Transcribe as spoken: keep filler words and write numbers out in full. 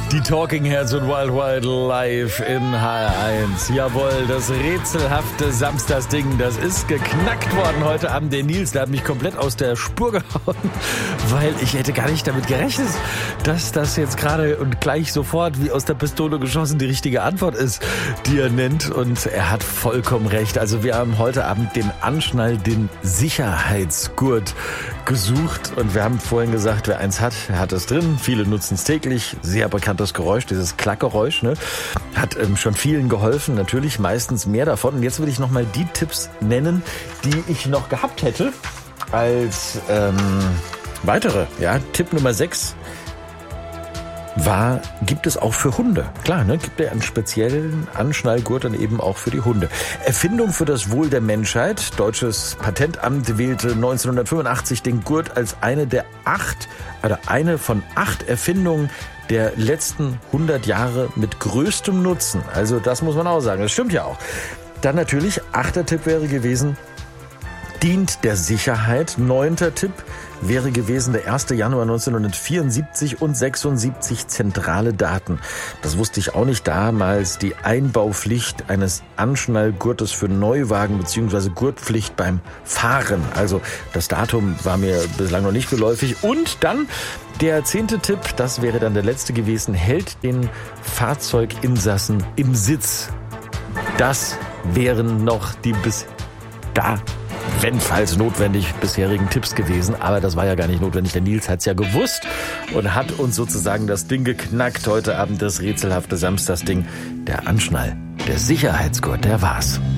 Die Talking Heads und Wild Wild live in H R eins. Jawohl, das rätselhafte Samstagsding, das ist geknackt worden heute Abend. Der Nils, der hat mich komplett aus der Spur gehauen, weil ich hätte gar nicht damit gerechnet, dass das jetzt gerade und gleich sofort wie aus der Pistole geschossen die richtige Antwort ist, die er nennt. Und er hat vollkommen recht. Also wir haben heute Abend den Anschnall, den Sicherheitsgurt gesucht. Und wir haben vorhin gesagt, wer eins hat, er hat es drin. Viele nutzen es täglich. Sehr bekanntes Geräusch, dieses Klackgeräusch, ne? Hat ähm, schon vielen geholfen. Natürlich meistens mehr davon. Und jetzt will ich nochmal die Tipps nennen, die ich noch gehabt hätte als ähm, weitere. Ja, Tipp Nummer sechs war, gibt es auch für Hunde. Klar, ne, gibt er einen speziellen Anschnallgurt dann eben auch für die Hunde. Erfindung für das Wohl der Menschheit. Deutsches Patentamt wählte neunzehnhundertfünfundachtzig den Gurt als eine der acht, oder eine von acht Erfindungen der letzten hundert Jahre mit größtem Nutzen. Also das muss man auch sagen. Das stimmt ja auch. Dann natürlich, achter Tipp wäre gewesen, dient der Sicherheit. Neunter Tipp wäre gewesen der erster Januar neunzehnhundertvierundsiebzig und sechsundsiebzig zentrale Daten. Das wusste ich auch nicht, damals die Einbaupflicht eines Anschnallgurtes für Neuwagen bzw. Gurtpflicht beim Fahren. Also das Datum war mir bislang noch nicht geläufig. Und dann der zehnte Tipp, das wäre dann der letzte gewesen, hält den Fahrzeuginsassen im Sitz. Das wären noch die bis da, wenn falls notwendig, bisherigen Tipps gewesen. Aber das war ja gar nicht notwendig. Der Nils hat's ja gewusst und hat uns sozusagen das Ding geknackt. Heute Abend das rätselhafte Samstagsding. Der Anschnall, der Sicherheitsgurt, der war's.